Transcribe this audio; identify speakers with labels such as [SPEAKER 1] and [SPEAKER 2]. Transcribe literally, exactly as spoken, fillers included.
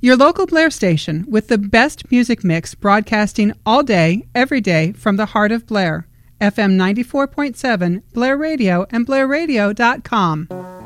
[SPEAKER 1] Your local Blair station with the best music mix broadcasting all day, every day from the heart of Blair. F M ninety-four point seven, Blair Radio, and blair radio dot com.